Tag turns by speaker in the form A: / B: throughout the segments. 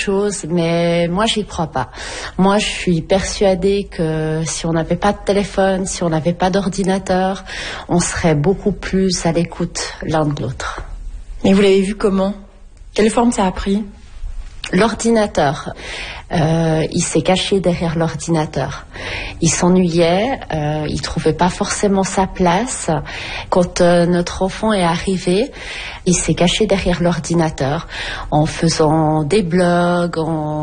A: choses, mais moi j'y crois pas. Moi je suis persuadée que si on n'avait pas de téléphone, si on n'avait pas d'ordinateur, on serait beaucoup plus à l'écoute l'un de l'autre.
B: Mais vous l'avez vu comment ? Quelle forme ça a pris ?
A: L'ordinateur. Il s'est caché derrière l'ordinateur. Il s'ennuyait, il trouvait pas forcément sa place. Quand notre enfant est arrivé, il s'est caché derrière l'ordinateur en faisant des blogs,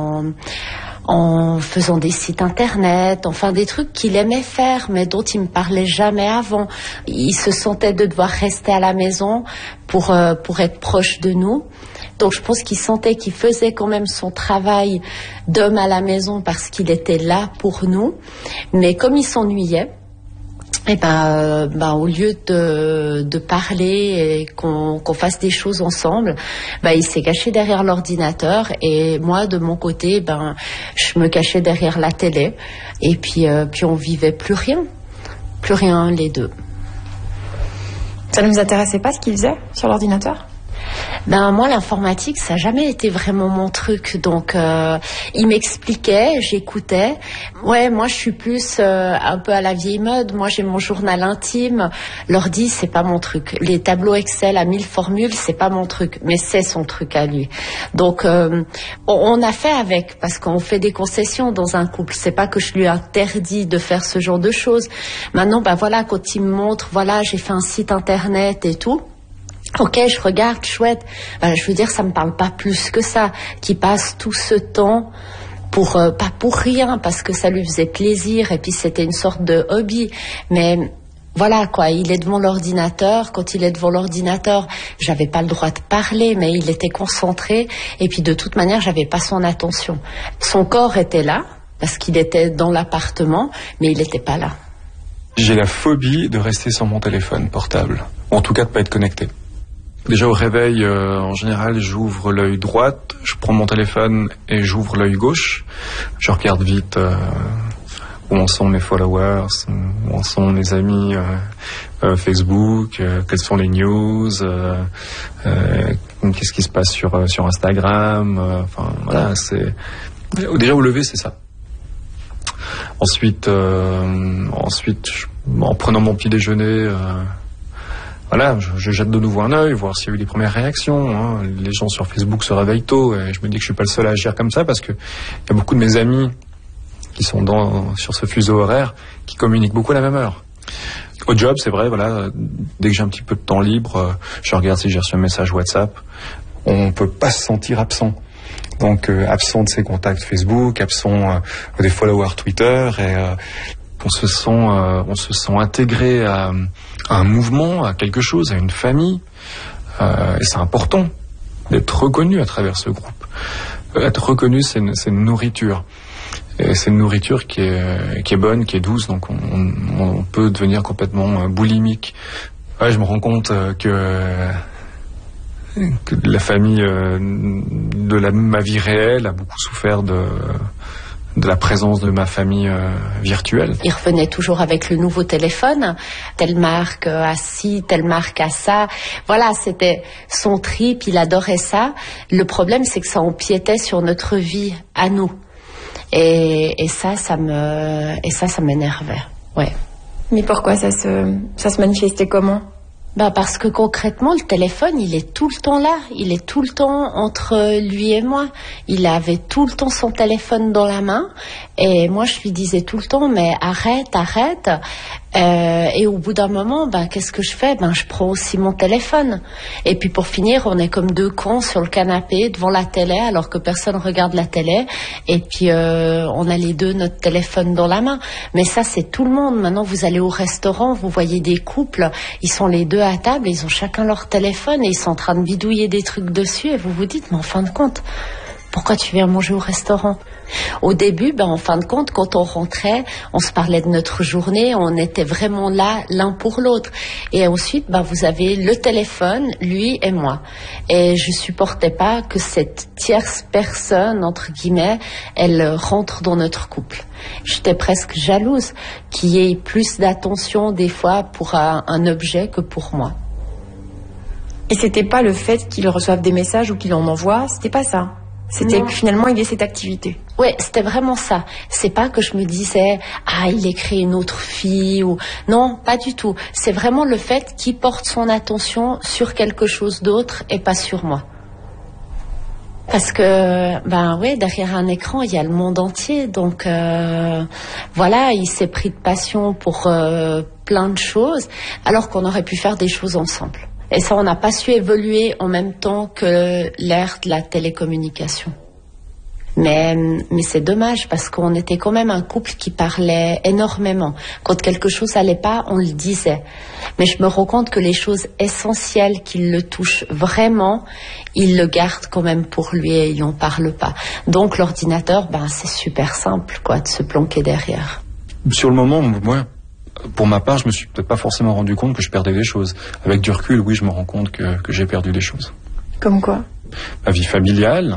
A: en faisant des sites internet, enfin des trucs qu'il aimait faire mais dont il me parlait jamais avant. Il se sentait de devoir rester à la maison pour être proche de nous. Donc je pense qu'il sentait qu'il faisait quand même son travail d'homme à la maison parce qu'il était là pour nous. Mais comme il s'ennuyait, et au lieu de parler et qu'on fasse des choses ensemble, il s'est caché derrière l'ordinateur et moi de mon côté, je me cachais derrière la télé et puis on vivait plus rien les deux.
B: Ça ne vous intéressait pas ce qu'il faisait sur l'ordinateur ?
A: Moi, l'informatique, ça n'a jamais été vraiment mon truc. Donc, il m'expliquait, j'écoutais. Ouais, moi, je suis plus un peu à la vieille mode. Moi, j'ai mon journal intime. L'ordi, c'est pas mon truc. Les tableaux Excel à 1000 formules, c'est pas mon truc. Mais c'est son truc à lui. Donc, on a fait avec, parce qu'on fait des concessions dans un couple. C'est pas que je lui interdis de faire ce genre de choses. Maintenant, quand il me montre, j'ai fait un site internet et tout. Ok, je regarde, chouette. Je veux dire, ça me parle pas plus que ça. Qui passe tout ce temps pas pour rien, parce que ça lui faisait plaisir et puis c'était une sorte de hobby. Mais voilà quoi, il est devant l'ordinateur. Quand il est devant l'ordinateur, j'avais pas le droit de parler, mais il était concentré. Et puis de toute manière, j'avais pas son attention. Son corps était là parce qu'il était dans l'appartement, mais il était pas là.
C: J'ai la phobie de rester sans mon téléphone portable, ou en tout cas de pas être connecté. Déjà au réveil, en général, j'ouvre l'œil droit, je prends mon téléphone et j'ouvre l'œil gauche. Je regarde vite où en sont mes followers, où en sont mes amis Facebook, quelles sont les news, qu'est-ce qui se passe sur Instagram. C'est déjà au lever, c'est ça. Ensuite, en prenant mon petit déjeuner. Je jette de nouveau un œil, voir s'il y a eu les premières réactions. Les gens sur Facebook se réveillent tôt et je me dis que je suis pas le seul à agir comme ça parce que il y a beaucoup de mes amis qui sont sur ce fuseau horaire qui communiquent beaucoup à la même heure. Au job, c'est vrai, dès que j'ai un petit peu de temps libre, je regarde si j'ai reçu un message WhatsApp. On peut pas se sentir absent. Donc absent de ses contacts Facebook, absent des followers Twitter et on se sent intégré à un mouvement, à quelque chose, à une famille. Et c'est important d'être reconnu à travers ce groupe. Être reconnu, c'est une nourriture. Et c'est une nourriture qui est bonne, qui est douce, donc on peut devenir complètement boulimique. Je me rends compte que la famille de ma vie réelle a beaucoup souffert de la présence de ma famille virtuelle.
A: Il revenait toujours avec le nouveau téléphone, telle marque a ci, telle marque a ça. Voilà, c'était son trip, il adorait ça. Le problème, c'est que ça empiétait sur notre vie à nous. Et ça m'énervait. Ouais.
B: Mais pourquoi ça se manifestait comment ?
A: Parce que concrètement, le téléphone, il est tout le temps là. Il est tout le temps entre lui et moi. Il avait tout le temps son téléphone dans la main. Et moi, je lui disais tout le temps, mais arrête. Et au bout d'un moment, qu'est-ce que je fais ? Je prends aussi mon téléphone. Et puis pour finir, on est comme deux cons sur le canapé devant la télé, alors que personne regarde la télé. Et puis on a les deux notre téléphone dans la main. Mais ça, c'est tout le monde. Maintenant, vous allez au restaurant, vous voyez des couples, ils sont les deux à table, ils ont chacun leur téléphone et ils sont en train de bidouiller des trucs dessus. Et vous vous dites, mais en fin de compte, pourquoi tu viens manger au restaurant ? Au début, en fin de compte, quand on rentrait, on se parlait de notre journée, on était vraiment là l'un pour l'autre. Et ensuite, vous avez le téléphone, lui et moi. Et je supportais pas que cette tierce personne, entre guillemets, elle rentre dans notre couple. J'étais presque jalouse qu'il y ait plus d'attention des fois pour un objet que pour moi.
B: Et c'était pas le fait qu'il reçoive des messages ou qu'il en envoie, c'était pas ça ? C'était que finalement il ait cette activité.
A: Ouais, c'était vraiment ça. C'est pas que je me disais il écrit une autre fille ou non, pas du tout. C'est vraiment le fait qu'il porte son attention sur quelque chose d'autre et pas sur moi. Parce que derrière un écran il y a le monde entier, donc voilà, il s'est pris de passion pour plein de choses, alors qu'on aurait pu faire des choses ensemble. Et ça, on n'a pas su évoluer en même temps que l'ère de la télécommunication. Mais c'est dommage parce qu'on était quand même un couple qui parlait énormément. Quand quelque chose allait pas, on le disait. Mais je me rends compte que les choses essentielles qui le touchent vraiment, il le garde quand même pour lui et il n'en parle pas. Donc l'ordinateur, c'est super simple, de se planquer derrière.
C: Sur le moment, moi, pour ma part, je me suis peut-être pas forcément rendu compte que je perdais des choses. Avec du recul, oui, je me rends compte que j'ai perdu des choses.
B: Comme quoi ?
C: Ma vie familiale,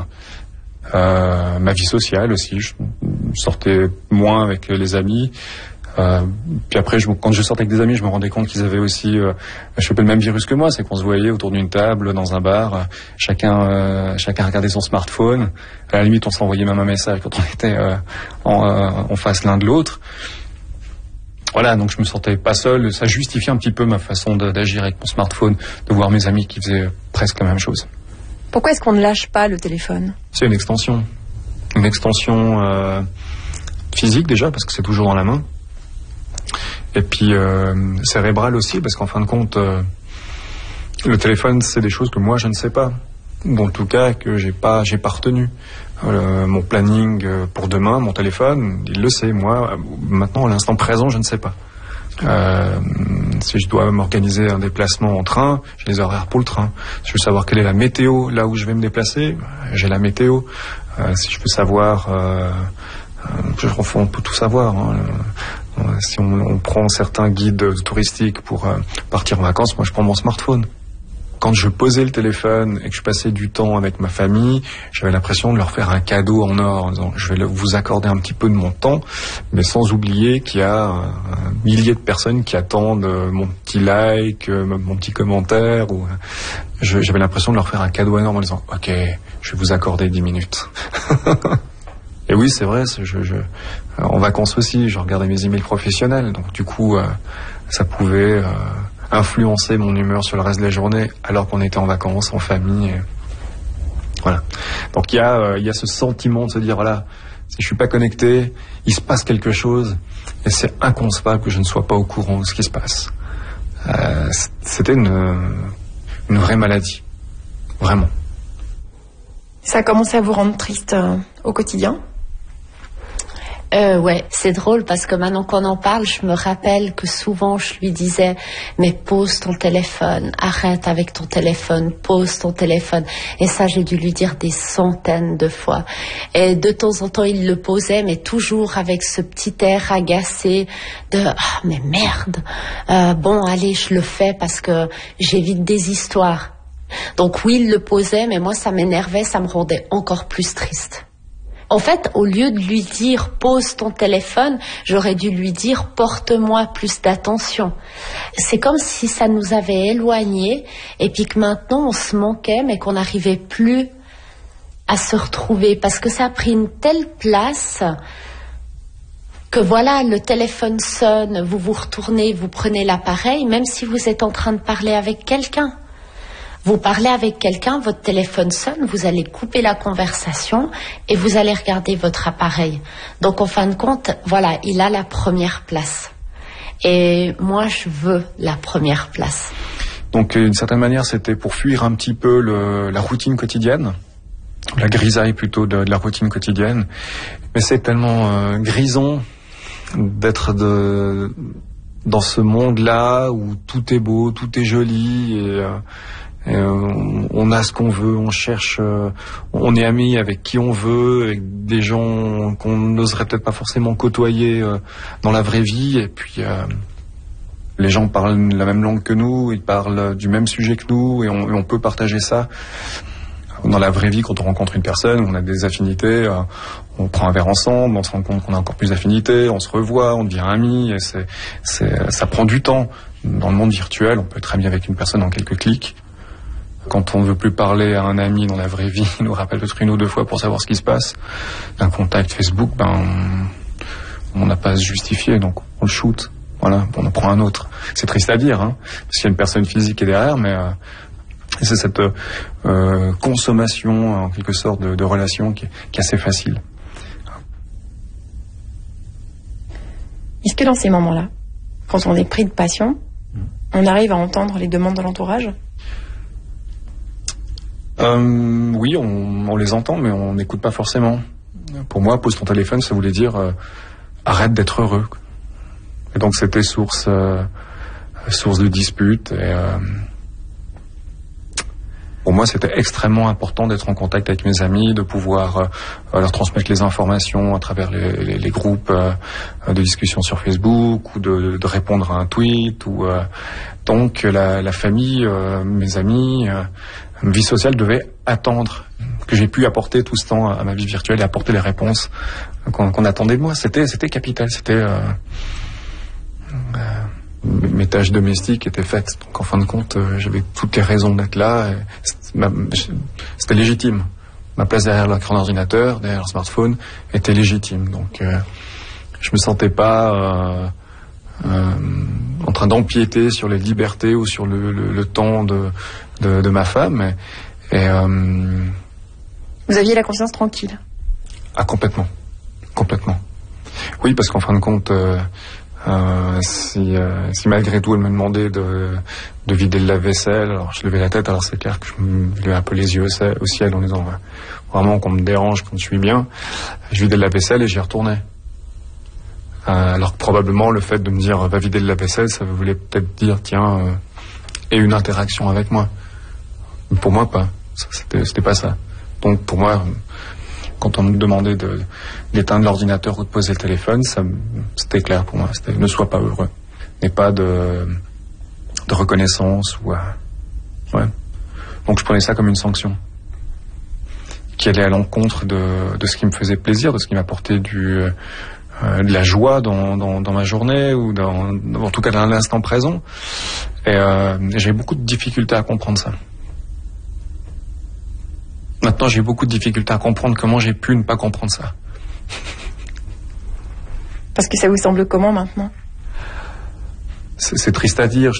C: ma vie sociale aussi. Je sortais moins avec les amis. Puis après, quand je sortais avec des amis, je me rendais compte qu'ils avaient aussi chopé le même virus que moi. C'est qu'on se voyait autour d'une table, dans un bar, chacun regardait son smartphone. À la limite, on s'envoyait même un message quand on était en face l'un de l'autre. Voilà, donc je me sentais pas seul. Ça justifiait un petit peu ma façon d'agir avec mon smartphone, de voir mes amis qui faisaient presque la même chose.
B: Pourquoi est-ce qu'on ne lâche pas le téléphone ?
C: C'est une extension. Une extension physique déjà, parce que c'est toujours dans la main. Et puis cérébrale aussi, parce qu'en fin de compte, le téléphone, c'est des choses que moi, je ne sais pas. En tout cas, que j'ai pas retenu. Mon planning pour demain, mon téléphone, il le sait. Moi, maintenant, à l'instant présent, je ne sais pas. Si je dois m'organiser un déplacement en train, j'ai les horaires pour le train. Si je veux savoir quelle est la météo là où je vais me déplacer, j'ai la météo. Si je veux savoir, on peut tout savoir. Si on prend certains guides touristiques pour partir en vacances, moi je prends mon smartphone. Quand je posais le téléphone et que je passais du temps avec ma famille, j'avais l'impression de leur faire un cadeau en or, en disant je vais vous accorder un petit peu de mon temps, mais sans oublier qu'il y a un millier de personnes qui attendent mon petit like, mon petit commentaire. J'avais l'impression de leur faire un cadeau énorme en disant ok, je vais vous accorder 10 minutes. Et oui, c'est vrai, en vacances aussi, je regardais mes emails professionnels, donc du coup, ça pouvait influencer mon humeur sur le reste de la journée, alors qu'on était en vacances, en famille. Voilà. Donc il y a ce sentiment de se dire, voilà, si je suis pas connecté, il se passe quelque chose, et c'est inconcevable que je ne sois pas au courant de ce qui se passe. C'était une vraie maladie. Vraiment.
B: Ça a commencé à vous rendre triste au quotidien ?
A: Ouais, c'est drôle parce que maintenant qu'on en parle, je me rappelle que souvent je lui disais mais pose ton téléphone, arrête avec ton téléphone, pose ton téléphone. Et ça, j'ai dû lui dire des centaines de fois. Et de temps en temps, il le posait, mais toujours avec ce petit air agacé de mais merde. Bon, allez, je le fais parce que j'évite des histoires. Donc oui, il le posait, mais moi ça m'énervait, ça me rendait encore plus triste. En fait, au lieu de lui dire « pose ton téléphone », j'aurais dû lui dire « porte-moi plus d'attention ». C'est comme si ça nous avait éloignés et puis que maintenant on se manquait mais qu'on n'arrivait plus à se retrouver parce que ça a pris une telle place que voilà, le téléphone sonne, vous vous retournez, vous prenez l'appareil, même si vous êtes en train de parler avec quelqu'un. Vous parlez avec quelqu'un, votre téléphone sonne, vous allez couper la conversation et vous allez regarder votre appareil. Donc en fin de compte, voilà, il a la première place. Et moi, je veux la première place.
C: Donc d'une certaine manière, c'était pour fuir un petit peu la routine quotidienne, la grisaille plutôt de la routine quotidienne. Mais c'est tellement grisant d'être dans ce monde-là où tout est beau, tout est joli et on a ce qu'on veut, on cherche, on est amis avec qui on veut, avec des gens qu'on n'oserait peut-être pas forcément côtoyer dans la vraie vie. Et puis les gens parlent la même langue que nous, ils parlent du même sujet que nous, et on peut partager ça. Dans la vraie vie, quand on rencontre une personne, on a des affinités, on prend un verre ensemble, on se rend compte qu'on a encore plus d'affinités, on se revoit, on devient amis, et ça prend du temps. Dans le monde virtuel, on peut être ami avec une personne en quelques clics. Quand on ne veut plus parler à un ami dans la vraie vie, il nous rappelle peut-être 1 ou 2 fois pour savoir ce qui se passe. Un contact Facebook, on n'a pas à se justifier, donc on le shoot. Voilà, on en prend un autre. C'est triste à dire, hein, parce qu'il y a une personne physique qui est derrière, mais c'est cette consommation, en quelque sorte, de relations qui est assez facile.
B: Est-ce que dans ces moments-là, quand on est pris de passion, on arrive à entendre les demandes de l'entourage ?
C: Oui, on les entend, mais on n'écoute pas forcément. Pour moi, pose ton téléphone, ça voulait dire arrête d'être heureux. Et donc c'était source de disputes. Et pour moi, c'était extrêmement important d'être en contact avec mes amis, de pouvoir leur transmettre les informations à travers les groupes de discussion sur Facebook, ou de répondre à un tweet. Donc la famille, mes amis, ma vie sociale devait attendre que j'ai pu apporter tout ce temps à ma vie virtuelle et apporter les réponses qu'on attendait de moi. C'était capital. C'était mes tâches domestiques étaient faites. Donc en fin de compte, j'avais toutes les raisons d'être là. C'était légitime. Ma place derrière l'écran d'ordinateur, derrière le smartphone, était légitime. Donc je me sentais pas en train d'empiéter sur les libertés ou sur le temps de ma femme.
B: Vous aviez la conscience tranquille ?
C: Ah, complètement. Oui, parce qu'en fin de compte, si malgré tout elle me demandait de vider le lave-vaisselle, alors je levais la tête, alors c'est clair que je me levais un peu les yeux au ciel en disant vraiment qu'on me dérange quand je suis bien. Je vidais le lave-vaisselle et j'y retournais. Alors que probablement le fait de me dire va vider le lave-vaisselle, ça voulait peut-être dire tiens, et une interaction avec moi. Mais pour moi pas, c'était pas ça. Donc pour moi, quand on me demandait d'éteindre l'ordinateur ou de poser le téléphone, c'était clair pour moi. C'était ne sois pas heureux, n'aie pas de reconnaissance ou ouais. Donc je prenais ça comme une sanction qui allait à l'encontre de ce qui me faisait plaisir, de ce qui m'apportait de la joie dans ma journée ou en tout cas dans l'instant présent. Et j'ai beaucoup de difficultés à comprendre ça. Maintenant, j'ai beaucoup de difficultés à comprendre comment j'ai pu ne pas comprendre ça.
B: Parce que ça vous semble comment maintenant ?
C: C'est triste à dire.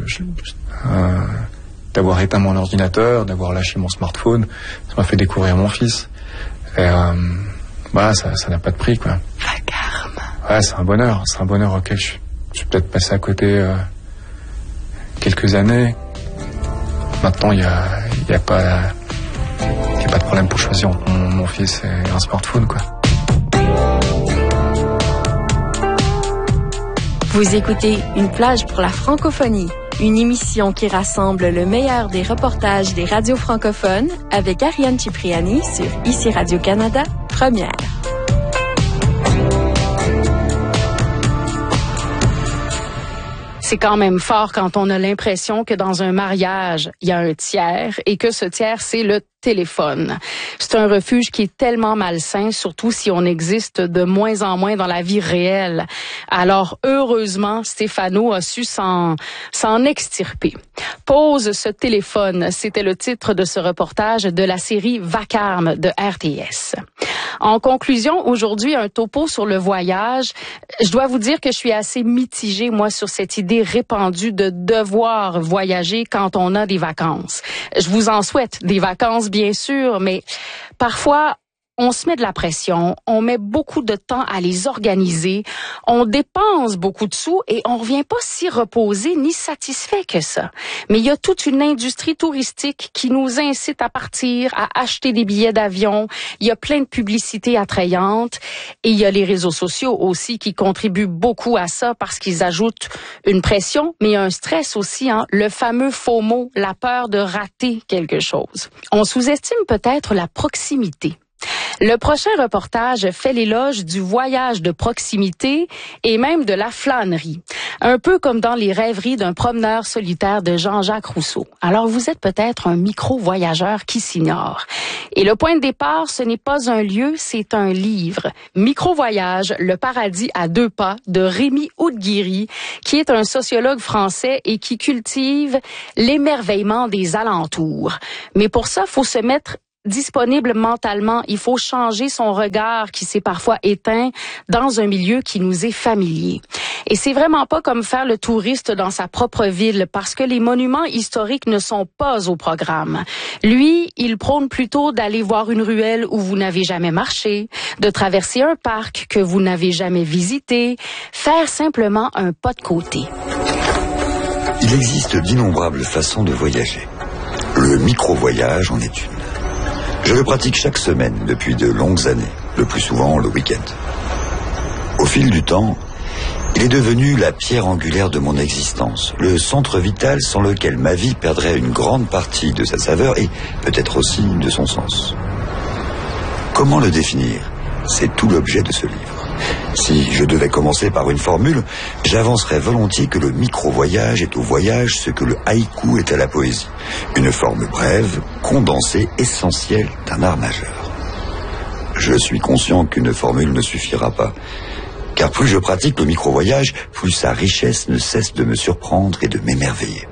C: D'avoir éteint mon ordinateur, d'avoir lâché mon smartphone, ça m'a fait découvrir mon fils. Et ça n'a pas de prix, quoi.
A: Vacarme.
C: Ouais, c'est un bonheur auquel je suis peut-être passé à côté quelques années. Maintenant, il y a pas de problème pour choisir entre mon fils et un smartphone, quoi.
D: Vous écoutez Une plage pour la francophonie, une émission qui rassemble le meilleur des reportages des radios francophones avec Ariane Cipriani sur ICI Radio-Canada, première.
E: C'est quand même fort quand on a l'impression que dans un mariage, il y a un tiers et que ce tiers, c'est le téléphone. C'est un refuge qui est tellement malsain, surtout si on existe de moins en moins dans la vie réelle. Alors, heureusement, Stéphano a su s'en extirper. Pose ce téléphone, c'était le titre de ce reportage de la série Vacarme de RTS. En conclusion, aujourd'hui, un topo sur le voyage. Je dois vous dire que je suis assez mitigée, moi, sur cette idée répandue de devoir voyager quand on a des vacances. Je vous en souhaite des vacances, bien sûr, mais parfois, on se met de la pression, on met beaucoup de temps à les organiser, on dépense beaucoup de sous et on revient pas si reposé ni satisfait que ça. Mais il y a toute une industrie touristique qui nous incite à partir, à acheter des billets d'avion. Il y a plein de publicités attrayantes et il y a les réseaux sociaux aussi qui contribuent beaucoup à ça parce qu'ils ajoutent une pression, mais un stress aussi, le fameux FOMO, la peur de rater quelque chose. On sous-estime peut-être la proximité. Le prochain reportage fait l'éloge du voyage de proximité et même de la flânerie. Un peu comme dans les rêveries d'un promeneur solitaire de Jean-Jacques Rousseau. Alors vous êtes peut-être un micro-voyageur qui s'ignore. Et le point de départ, ce n'est pas un lieu, c'est un livre. Micro-voyage, le paradis à 2 pas de Rémi Oudguiri, qui est un sociologue français et qui cultive l'émerveillement des alentours. Mais pour ça, faut se mettre disponible mentalement. Il faut changer son regard qui s'est parfois éteint dans un milieu qui nous est familier. Et c'est vraiment pas comme faire le touriste dans sa propre ville parce que les monuments historiques ne sont pas au programme. Lui, il prône plutôt d'aller voir une ruelle où vous n'avez jamais marché, de traverser un parc que vous n'avez jamais visité, faire simplement un pas de côté.
F: Il existe d'innombrables façons de voyager. Le micro-voyage en est une. Je le pratique chaque semaine depuis de longues années, le plus souvent le week-end. Au fil du temps, il est devenu la pierre angulaire de mon existence, le centre vital sans lequel ma vie perdrait une grande partie de sa saveur et peut-être aussi de son sens. Comment le définir ? C'est tout l'objet de ce livre. Si je devais commencer par une formule, j'avancerais volontiers que le micro-voyage est au voyage ce que le haïku est à la poésie. Une forme brève, condensée, essentielle d'un art majeur. Je suis conscient qu'une formule ne suffira pas. Car plus je pratique le micro-voyage, plus sa richesse ne cesse de me surprendre et de m'émerveiller.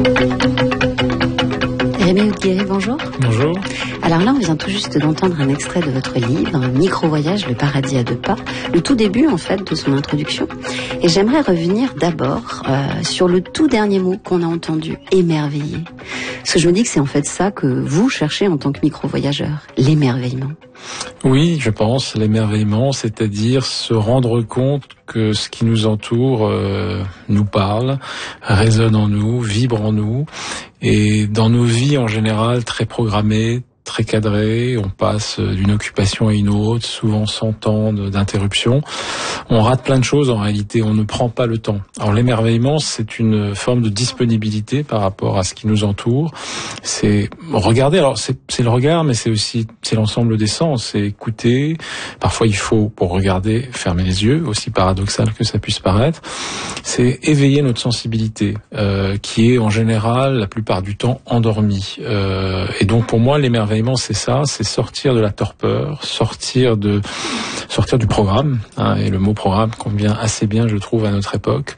G: Rémi Oudguiri, bonjour.
C: Bonjour.
G: Alors là, on vient tout juste d'entendre un extrait de votre livre, Micro-voyage, le paradis à 2 pas, le tout début en fait de son introduction. Et j'aimerais revenir d'abord sur le tout dernier mot qu'on a entendu, émerveiller. Parce que je me dis que c'est en fait ça que vous cherchez en tant que micro-voyageur, l'émerveillement.
C: Oui, je pense, l'émerveillement, c'est-à-dire se rendre compte que ce qui nous entoure nous parle, résonne en nous, vibre en nous. Et dans nos vies en général très programmées, très cadrées, on passe d'une occupation à une autre, souvent sans temps d'interruption. On rate plein de choses en réalité, on ne prend pas le temps. Alors l'émerveillement, c'est une forme de disponibilité par rapport à ce qui nous entoure. C'est regarder, alors c'est le regard, mais c'est l'ensemble des sens, c'est écouter. Parfois il faut, pour regarder, fermer les yeux, aussi paradoxal que ça puisse paraître. C'est éveiller notre sensibilité, qui est en général, la plupart du temps, endormie. Et donc pour moi, l'émerveillement, c'est ça, c'est sortir de la torpeur, sortir du programme, hein, et le mot programme convient assez bien, je trouve, à notre époque,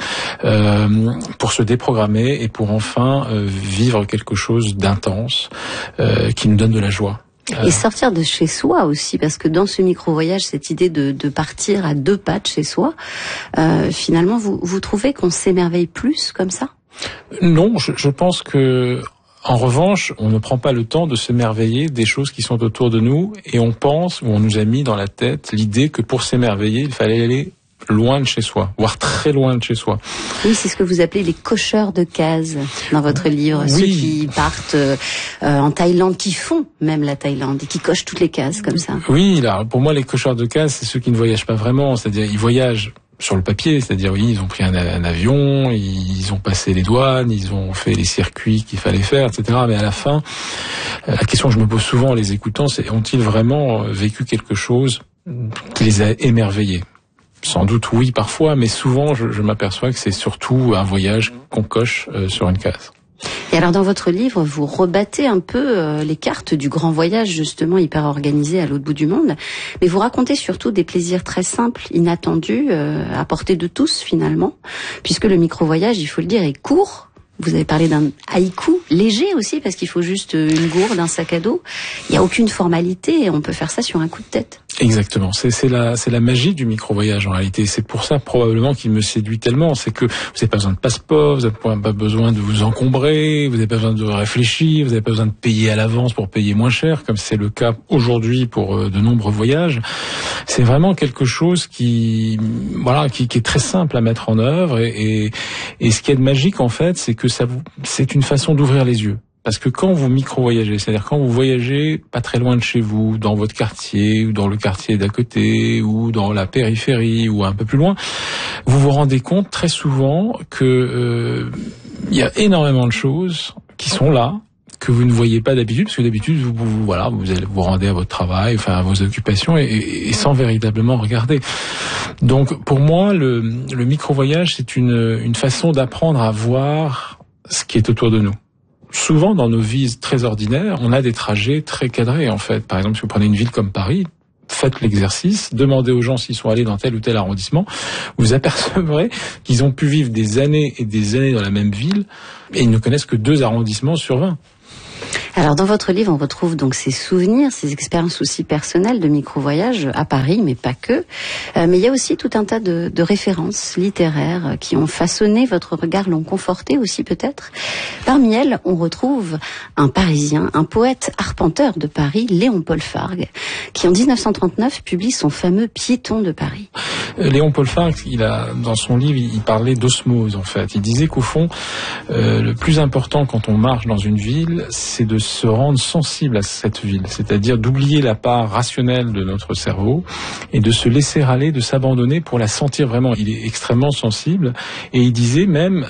C: pour se déprogrammer et pour enfin vivre quelque chose d'intense, qui nous donne de la joie.
G: Et sortir de chez soi aussi, parce que dans ce micro-voyage, cette idée de partir à 2 pas de chez soi, finalement, vous trouvez qu'on s'émerveille plus comme ça ?
C: Non, je pense que en revanche, on ne prend pas le temps de s'émerveiller des choses qui sont autour de nous et on pense, ou on nous a mis dans la tête l'idée que pour s'émerveiller, il fallait aller loin de chez soi, voire très loin de chez soi.
G: Oui, c'est ce que vous appelez les cocheurs de cases dans votre livre, oui. Ceux qui partent en Thaïlande, qui font même la Thaïlande et qui cochent toutes les cases comme ça.
C: Oui, là, pour moi, les cocheurs de cases, c'est ceux qui ne voyagent pas vraiment, c'est-à-dire ils voyagent sur le papier, c'est-à-dire oui, ils ont pris un avion, ils ont passé les douanes, ils ont fait les circuits qu'il fallait faire, etc. Mais à la fin, la question que je me pose souvent en les écoutant, c'est ont-ils vraiment vécu quelque chose qui les a émerveillés ? Sans doute oui parfois, mais souvent je m'aperçois que c'est surtout un voyage qu'on coche sur une case.
G: Et alors dans votre livre, vous rebattez un peu les cartes du grand voyage justement hyper organisé à l'autre bout du monde, mais vous racontez surtout des plaisirs très simples, inattendus, à portée de tous finalement, puisque le micro-voyage, il faut le dire, est court. Vous avez parlé d'un haïku léger aussi, parce qu'il faut juste une gourde, un sac à dos. Il n'y a aucune formalité et on peut faire ça sur un coup de tête.
C: Exactement. C'est la magie du micro-voyage en réalité. C'est pour ça probablement qu'il me séduit tellement. C'est que vous n'avez pas besoin de passeport, vous n'avez pas besoin de vous encombrer, vous n'avez pas besoin de réfléchir, vous n'avez pas besoin de payer à l'avance pour payer moins cher, comme c'est le cas aujourd'hui pour de nombreux voyages. C'est vraiment quelque chose qui est très simple à mettre en œuvre et ce qui est de magique en fait, c'est que c'est une façon d'ouvrir les yeux. Parce que quand vous micro-voyagez, c'est-à-dire quand vous voyagez pas très loin de chez vous, dans votre quartier, ou dans le quartier d'à côté, ou dans la périphérie, ou un peu plus loin, vous vous rendez compte très souvent que y a énormément de choses qui sont là,
H: que vous ne voyez pas d'habitude, parce que d'habitude vous allez vous rendez à votre travail, enfin à vos occupations, et sans véritablement regarder. Donc pour moi, le micro-voyage, c'est une façon d'apprendre à voir ce qui est autour de nous. Souvent, dans nos vies très ordinaires, on a des trajets très cadrés, en fait. Par exemple, si vous prenez une ville comme Paris, faites l'exercice, demandez aux gens s'ils sont allés dans tel ou tel arrondissement, vous apercevrez qu'ils ont pu vivre des années et des années dans la même ville, et ils ne connaissent que 2 arrondissements sur 20.
G: Alors dans votre livre, on retrouve donc ces souvenirs, ces expériences aussi personnelles de micro-voyage à Paris, mais pas que. Mais il y a aussi tout un tas de références littéraires qui ont façonné votre regard, l'ont conforté aussi peut-être. Parmi elles, on retrouve un Parisien, un poète arpenteur de Paris, Léon-Paul Fargue, qui en 1939 publie son fameux Piéton de Paris.
H: Léon-Paul Fargue, dans son livre, il parlait d'osmose en fait. Il disait qu'au fond, le plus important quand on marche dans une ville, c'est de se rendre sensible à cette ville, c'est-à-dire d'oublier la part rationnelle de notre cerveau et de se laisser aller, de s'abandonner pour la sentir vraiment. Il est extrêmement sensible et il disait même,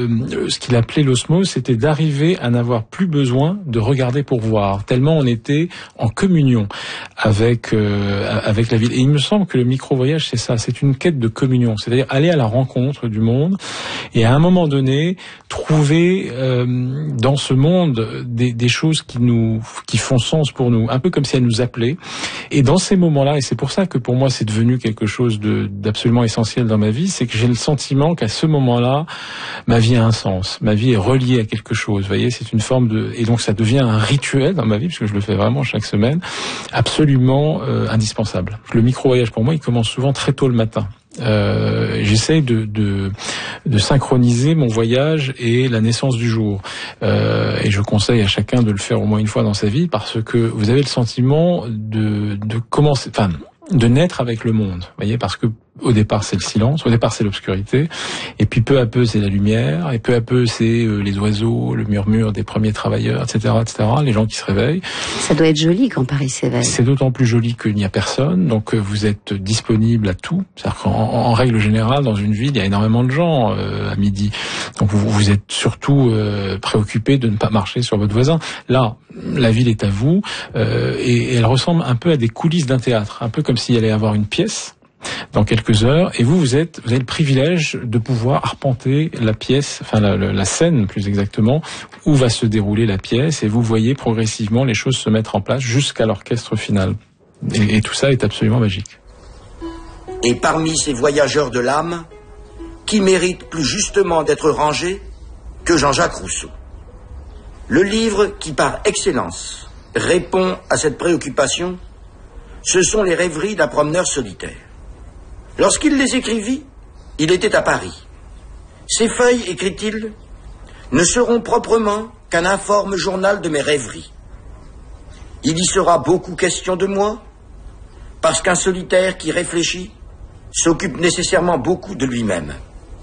H: ce qu'il appelait l'osmose, c'était d'arriver à n'avoir plus besoin de regarder pour voir, tellement on était en communion avec la ville. Et il me semble que le micro-voyage, c'est ça, c'est une quête de communion, c'est-à-dire aller à la rencontre du monde et à un moment donné, trouver dans ce monde des choses qui font sens pour nous, un peu comme si elles nous appelaient. Et dans ces moments-là, et c'est pour ça que pour moi c'est devenu quelque chose d'absolument essentiel dans ma vie, c'est que j'ai le sentiment qu'à ce moment-là, ma vie a un sens, ma vie est reliée à quelque chose. Vous voyez, c'est une forme et donc ça devient un rituel dans ma vie, parce que je le fais vraiment chaque semaine, absolument indispensable. Le micro-voyage pour moi, il commence souvent très tôt le matin. J'essaye de synchroniser mon voyage et la naissance du jour, et je conseille à chacun de le faire au moins une fois dans sa vie, parce que vous avez le sentiment de commencer, enfin de naître avec le monde, voyez, parce que au départ c'est le silence, au départ c'est l'obscurité, et puis peu à peu c'est la lumière, et peu à peu c'est les oiseaux, le murmure des premiers travailleurs, etc., les gens qui se réveillent. Ça
G: doit être joli quand Paris s'éveille.
H: C'est d'autant plus joli qu'il n'y a personne, donc vous êtes disponible à tout. C'est-à-dire qu'en règle générale, dans une ville, il y a énormément de gens à midi, donc vous êtes surtout préoccupé de ne pas marcher sur votre voisin. Là, la ville est à vous, et elle ressemble un peu à des coulisses d'un théâtre, un peu comme s'il allait y avoir une pièce dans quelques heures, et vous avez le privilège de pouvoir arpenter la pièce, enfin la scène plus exactement, où va se dérouler la pièce, et vous voyez progressivement les choses se mettre en place jusqu'à l'orchestre final. Et tout ça est absolument magique.
I: Et parmi ces voyageurs de l'âme, qui mérite plus justement d'être rangé que Jean-Jacques Rousseau? Le livre qui par excellence répond à cette préoccupation, ce sont les rêveries d'un promeneur solitaire. Lorsqu'il les écrivit, il était à Paris. Ces feuilles, écrit-il, ne seront proprement qu'un informe journal de mes rêveries. Il y sera beaucoup question de moi, parce qu'un solitaire qui réfléchit s'occupe nécessairement beaucoup de lui-même.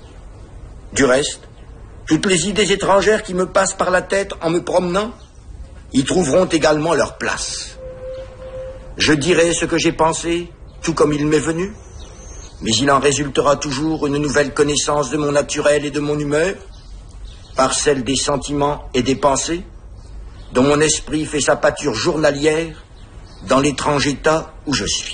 I: Du reste, toutes les idées étrangères qui me passent par la tête en me promenant y trouveront également leur place. Je dirai ce que j'ai pensé, tout comme il m'est venu, mais il en résultera toujours une nouvelle connaissance de mon naturel et de mon humeur, par celle des sentiments et des pensées, dont mon esprit fait sa pâture journalière dans l'étrange état où je suis.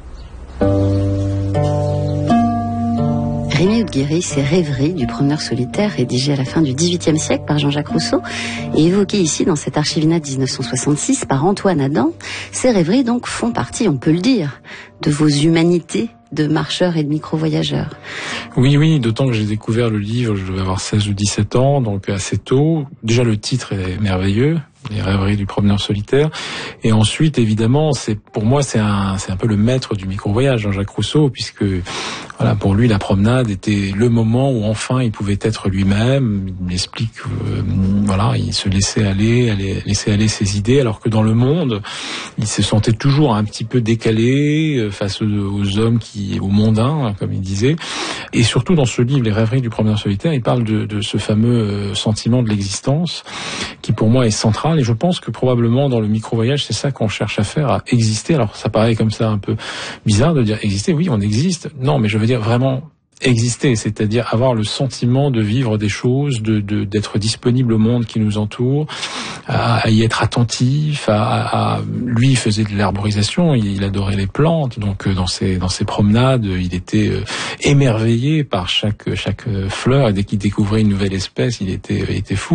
G: Rémy Oudguéry, ces rêveries du promeneur solitaire, rédigées à la fin du XVIIIe siècle par Jean-Jacques Rousseau et évoquées ici dans cet archivinat de 1966 par Antoine Adam, ces rêveries donc font partie, on peut le dire, de vos humanités de marcheurs et de micro-voyageurs.
H: Oui, d'autant que j'ai découvert le livre, je devais avoir 16 ou 17 ans, donc assez tôt. Déjà le titre est merveilleux, les rêveries du promeneur solitaire. Et ensuite, évidemment, pour moi, c'est un peu le maître du micro-voyage, Jean-Jacques Rousseau, puisque voilà, pour lui, la promenade était le moment où enfin il pouvait être lui-même. Il explique, il se laissait aller ses idées, alors que dans le monde, il se sentait toujours un petit peu décalé face aux hommes aux mondains, comme il disait. Et surtout dans ce livre, Les rêveries du promeneur solitaire, il parle de ce fameux sentiment de l'existence, qui pour moi est central. Et je pense que probablement dans le micro-voyage, c'est ça qu'on cherche à faire, à exister. Alors ça paraît comme ça un peu bizarre de dire exister, oui, on existe. Non, mais je veux dire vraiment exister, c'est-à-dire avoir le sentiment de vivre des choses, d'être disponible au monde qui nous entoure, à y être attentif, lui il faisait de l'herborisation, il adorait les plantes, donc dans ses promenades, il était émerveillé par chaque fleur, et dès qu'il découvrait une nouvelle espèce, il était fou.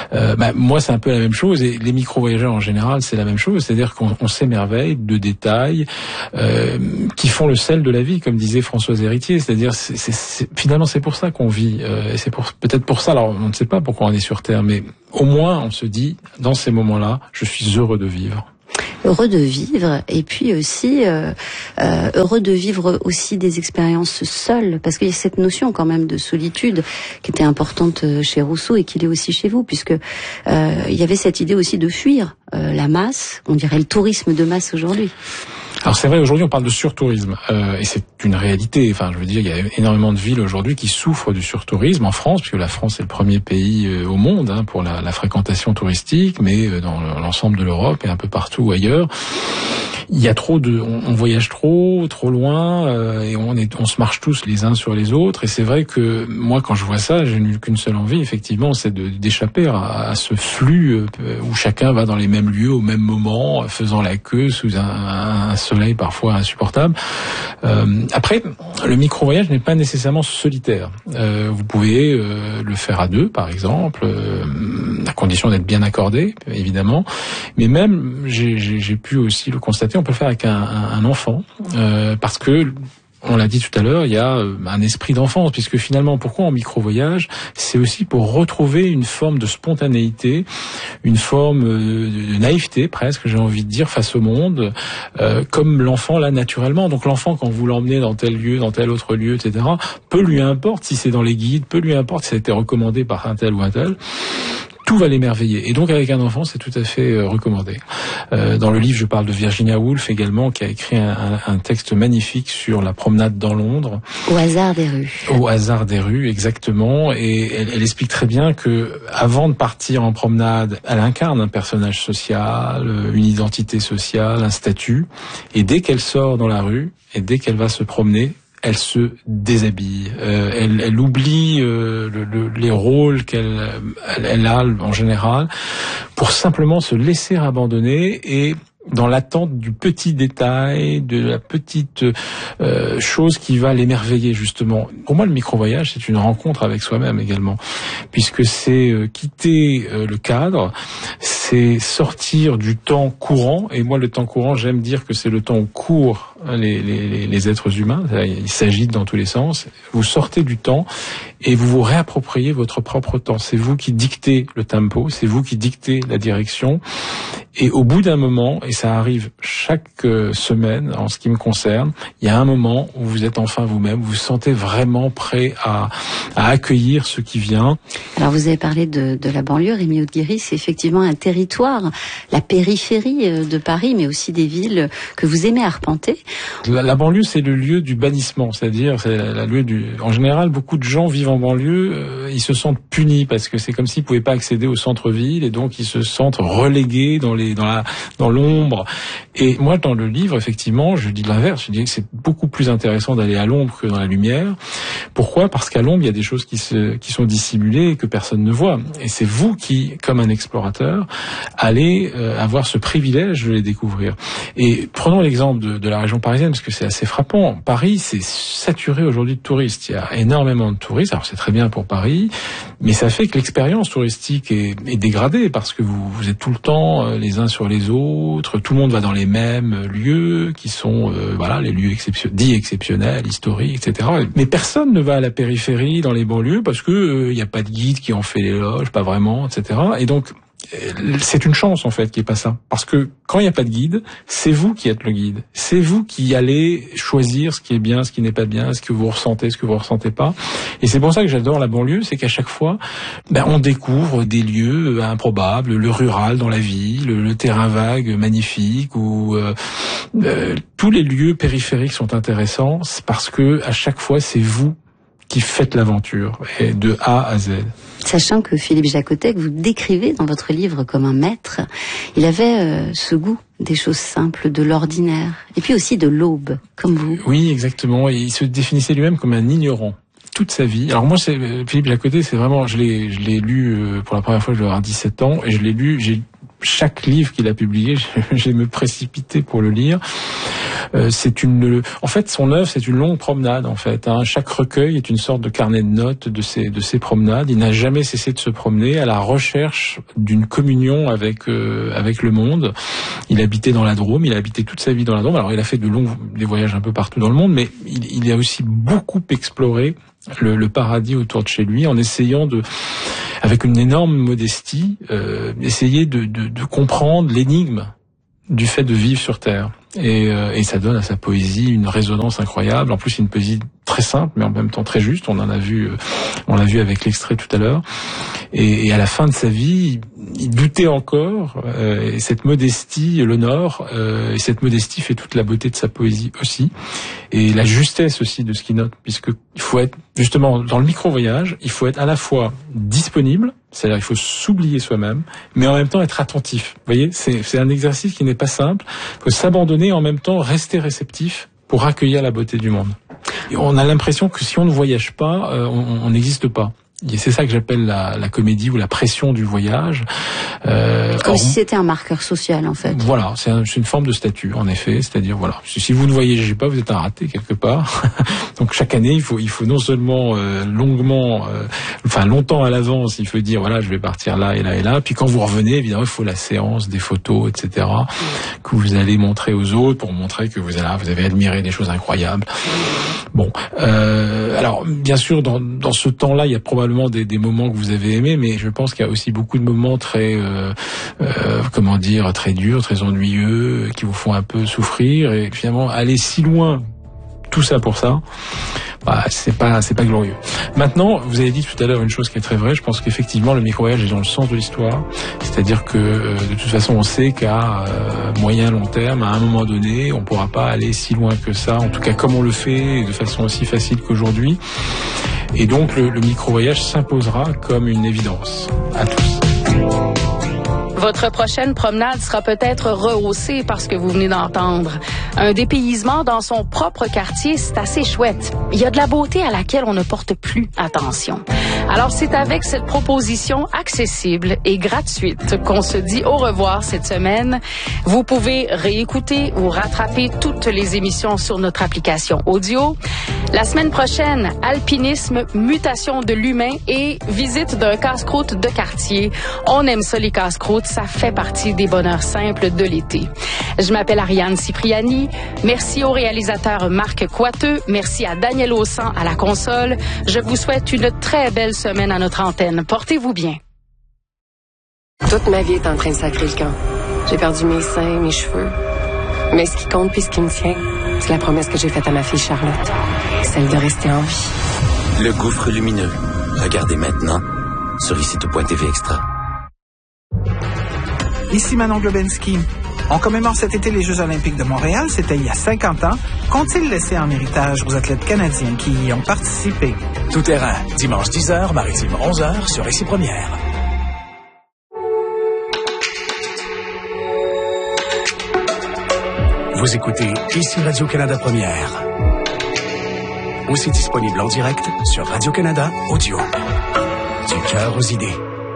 H: Moi c'est un peu la même chose, et les micro-voyageurs en général c'est la même chose, c'est-à-dire qu'on s'émerveille de détails qui font le sel de la vie, comme disait Françoise Héritier, c'est-à-dire finalement c'est pour ça qu'on vit, et c'est peut-être pour ça, alors on ne sait pas pourquoi on est sur Terre, mais au moins on se dit, dans ces moments-là, je suis heureux de vivre.
G: Heureux de vivre, et puis aussi heureux de vivre aussi des expériences seules, parce qu'il y a cette notion quand même de solitude qui était importante chez Rousseau et qui l'est aussi chez vous, puisque il y avait cette idée aussi de fuir la masse, on dirait le tourisme de masse aujourd'hui.
H: Alors c'est vrai, aujourd'hui on parle de surtourisme, et c'est une réalité. Enfin, je veux dire, il y a énormément de villes aujourd'hui qui souffrent du surtourisme en France, puisque la France est le premier pays au monde pour la fréquentation touristique, mais dans l'ensemble de l'Europe et un peu partout ailleurs. Il y a on voyage trop loin, et on se marche tous les uns sur les autres. Et c'est vrai que moi, quand je vois ça, j'ai qu'une seule envie, effectivement, c'est d'échapper à ce flux où chacun va dans les mêmes lieux au même moment, faisant la queue sous un soleil parfois insupportable. Après, le micro-voyage n'est pas nécessairement solitaire. Vous pouvez le faire à deux, par exemple, à condition d'être bien accordé, évidemment. Mais même, j'ai pu aussi le constater, on peut le faire avec un enfant, parce que, on l'a dit tout à l'heure, il y a un esprit d'enfance, puisque finalement, pourquoi en micro-voyage? C'est aussi pour retrouver une forme de spontanéité, une forme de naïveté, presque, j'ai envie de dire, face au monde, comme l'enfant là naturellement. Donc l'enfant, quand vous l'emmenez dans tel lieu, dans tel autre lieu, etc., peu lui importe si c'est dans les guides, peu lui importe si ça a été recommandé par un tel ou un tel. Tout va l'émerveiller. Et donc, avec un enfant, c'est tout à fait recommandé. Dans le livre, je parle de Virginia Woolf également, qui a écrit un texte magnifique sur la promenade dans Londres.
G: Au hasard des rues.
H: Au hasard des rues, exactement. Et elle explique très bien que, avant de partir en promenade, elle incarne un personnage social, une identité sociale, un statut. Et dès qu'elle sort dans la rue, et dès qu'elle va se promener, elle se déshabille, elle oublie les rôles qu'elle a en général, pour simplement se laisser abandonner et dans l'attente du petit détail, de la petite chose qui va l'émerveiller justement. Pour moi, le micro-voyage, c'est une rencontre avec soi-même également, puisque c'est quitter le cadre, c'est sortir du temps courant, et moi le temps courant, j'aime dire que c'est le temps où courent les êtres humains, ils s'agitent dans tous les sens. Vous sortez du temps et vous vous réappropriez votre propre temps. C'est vous qui dictez le tempo, c'est vous qui dictez la direction. Et au bout d'un moment, et ça arrive chaque semaine en ce qui me concerne, il y a un moment où vous êtes enfin vous-même, vous vous sentez vraiment prêt à accueillir ce qui vient.
G: Alors vous avez parlé de la banlieue, Rémi Aude-Guéry, c'est effectivement un territoire, la périphérie de Paris, mais aussi des villes que vous aimez arpenter.
H: La banlieue, c'est le lieu du bannissement, c'est-à-dire c'est lieu en général, beaucoup de gens vivent en banlieue, ils se sentent punis parce que c'est comme s'ils pouvaient pas accéder au centre-ville et donc ils se sentent relégués dans l'ombre. Et moi, dans le livre, effectivement, je dis l'inverse. Je dis que c'est beaucoup plus intéressant d'aller à l'ombre que dans la lumière. Pourquoi? Parce qu'à l'ombre, il y a des choses qui sont dissimulées et que personne ne voit. Et c'est vous qui, comme un explorateur, allez avoir ce privilège de les découvrir. Et prenons l'exemple de la région parisienne, parce que c'est assez frappant. Paris, c'est saturé aujourd'hui de touristes. Il y a énormément de touristes. Alors, c'est très bien pour Paris, mais ça fait que l'expérience touristique est dégradée parce que vous êtes tout le temps les uns sur les autres. Tout le monde va dans les mêmes lieux qui sont les lieux dits exceptionnels, historiques, etc. Mais personne ne va à la périphérie, dans les banlieues, parce que y a pas de guide qui en fait l'éloge, pas vraiment, etc. Et donc c'est une chance en fait qu'il n'y ait pas ça, parce que quand il n'y a pas de guide, c'est vous qui êtes le guide, c'est vous qui allez choisir ce qui est bien, ce qui n'est pas bien, ce que vous ressentez, ce que vous ressentez pas. Et c'est pour ça que j'adore la banlieue, c'est qu'à chaque fois, on découvre des lieux improbables, le rural dans la ville, le terrain vague magnifique, ou tous les lieux périphériques sont intéressants parce que à chaque fois c'est vous qui faites l'aventure, et de A à Z.
G: Sachant que Philippe Jaccottet, que vous décrivez dans votre livre comme un maître, il avait ce goût des choses simples, de l'ordinaire, et puis aussi de l'aube, comme vous.
H: Oui, exactement. Et il se définissait lui-même comme un ignorant. toute sa vie. Alors moi, c'est Philippe Jacottet, c'est vraiment, je l'ai lu pour la première fois, je devais avoir 17 ans, et je l'ai lu, chaque livre qu'il a publié, j'ai me précipité pour le lire. En fait, son œuvre, c'est une longue promenade, en fait. Chaque recueil est une sorte de carnet de notes de ces promenades. Il n'a jamais cessé de se promener à la recherche d'une communion avec le monde. Il habitait dans la Drôme, il a habité toute sa vie dans la Drôme. Alors, il a fait des voyages un peu partout dans le monde, mais il a aussi beaucoup exploré le paradis autour de chez lui, en essayant avec une énorme modestie, essayer de comprendre l'énigme du fait de vivre sur Terre. Et ça donne à sa poésie une résonance incroyable. En plus, une poésie très simple, mais en même temps très juste. On l'a vu avec l'extrait tout à l'heure. Et à la fin de sa vie, il doutait encore, et cette modestie l'honore, et cette modestie fait toute la beauté de sa poésie aussi, et la justesse aussi de ce qu'il note, puisque il faut être, justement, dans le micro-voyage, il faut être à la fois disponible, c'est-à-dire il faut s'oublier soi-même, mais en même temps être attentif. Vous voyez, c'est un exercice qui n'est pas simple. Il faut s'abandonner et en même temps rester réceptif pour accueillir la beauté du monde. Et on a l'impression que si on ne voyage pas, on n'existe pas. Et c'est ça que j'appelle la comédie ou la pression du voyage.
G: Comme si c'était un marqueur social, en fait.
H: Voilà, c'est une forme de statut, en effet. C'est-à-dire, voilà, si vous ne voyagez pas, vous êtes un raté quelque part. Donc chaque année, il faut non seulement longtemps à l'avance, il faut dire voilà, je vais partir là et là et là. Puis quand vous revenez, évidemment, il faut la séance, des photos, etc. que vous allez montrer aux autres pour montrer que vous avez admiré des choses incroyables. Bon, alors bien sûr, dans ce temps-là, il y a probablement des moments que vous avez aimés, mais je pense qu'il y a aussi beaucoup de moments très, très durs, très ennuyeux, qui vous font un peu souffrir. Et finalement, aller si loin, tout ça pour ça, c'est pas glorieux. Maintenant, vous avez dit tout à l'heure une chose qui est très vraie. Je pense qu'effectivement, le micro-voyage est dans le sens de l'histoire. C'est-à-dire que, de toute façon, on sait qu'à moyen, long terme, à un moment donné, on pourra pas aller si loin que ça. En tout cas, comme on le fait, de façon aussi facile qu'aujourd'hui. Et donc, le micro-voyage s'imposera comme une évidence à tous.
E: Votre prochaine promenade sera peut-être rehaussée par ce que vous venez d'entendre. Un dépaysement dans son propre quartier, c'est assez chouette. Il y a de la beauté à laquelle on ne porte plus attention. Alors c'est avec cette proposition accessible et gratuite qu'on se dit au revoir cette semaine. Vous pouvez réécouter ou rattraper toutes les émissions sur notre application audio. La semaine prochaine, alpinisme, mutation de l'humain et visite d'un casse-croûte de quartier. On aime ça les casse-croûtes. Ça fait partie des bonheurs simples de l'été. Je m'appelle Ariane Cipriani. Merci au réalisateur Marc Coiteux. Merci à Daniel Aussan à la console. Je vous souhaite une très belle semaine à notre antenne. Portez-vous bien.
J: Toute ma vie est en train de sacrer le camp. J'ai perdu mes seins, mes cheveux. Mais ce qui compte puis ce qui me tient, c'est la promesse que j'ai faite à ma fille Charlotte. Celle de rester en vie.
K: Le gouffre lumineux. Regardez maintenant sur ici.tv Extra.
L: Ici Manon Globensky. On commémore cet été les Jeux olympiques de Montréal. C'était il y a 50 ans. Qu'ont-ils laissé en héritage aux athlètes canadiens qui y ont participé?
M: Tout terrain, dimanche 10h, maritime 11h sur Ici Première. Vous écoutez Ici Radio-Canada Première. Aussi disponible en direct sur Radio-Canada Audio. Du cœur aux idées.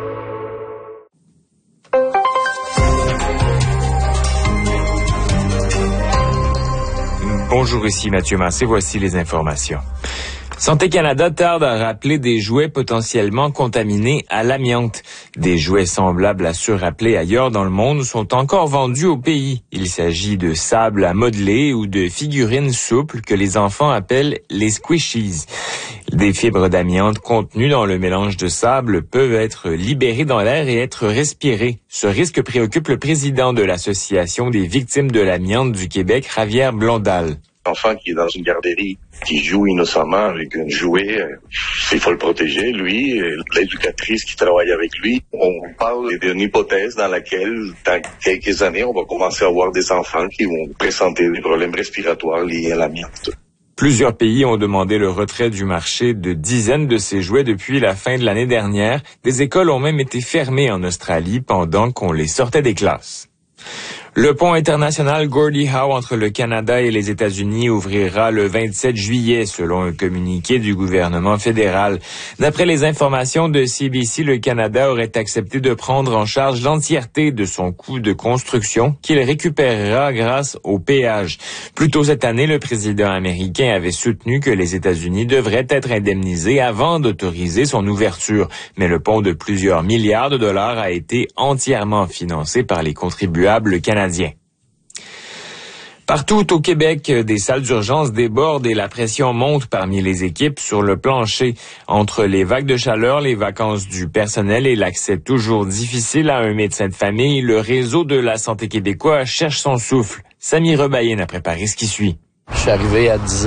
N: Bonjour, ici Mathieu Massé, voici les informations. Santé Canada tarde à rappeler des jouets potentiellement contaminés à l'amiante. Des jouets semblables à ceux rappelés ailleurs dans le monde sont encore vendus au pays. Il s'agit de sable à modeler ou de figurines souples que les enfants appellent les squishies. Des fibres d'amiante contenues dans le mélange de sable peuvent être libérées dans l'air et être respirées. Ce risque préoccupe le président de l'Association des victimes de l'amiante du Québec, Javier Blondal.
O: L'enfant qui est dans une garderie, qui joue innocemment avec un jouet, il faut le protéger, lui, et l'éducatrice qui travaille avec lui. On parle d'une hypothèse dans laquelle, dans quelques années, on va commencer à avoir des enfants qui vont présenter des problèmes respiratoires liés à l'amiante.
N: Plusieurs pays ont demandé le retrait du marché de dizaines de ces jouets depuis la fin de l'année dernière. Des écoles ont même été fermées en Australie pendant qu'on les sortait des classes. Le pont international Gordie Howe entre le Canada et les États-Unis ouvrira le 27 juillet, selon un communiqué du gouvernement fédéral. D'après les informations de CBC, le Canada aurait accepté de prendre en charge l'entièreté de son coût de construction qu'il récupérera grâce au péage. Plus tôt cette année, le président américain avait soutenu que les États-Unis devraient être indemnisés avant d'autoriser son ouverture. Mais le pont de plusieurs milliards de dollars a été entièrement financé par les contribuables canadiens. Partout au Québec, des salles d'urgence débordent et la pression monte parmi les équipes sur le plancher. Entre les vagues de chaleur, les vacances du personnel et l'accès toujours difficile à un médecin de famille, le réseau de la santé québécois cherche son souffle. Samy Rebayen a préparé ce qui suit.
P: Je suis arrivé à 10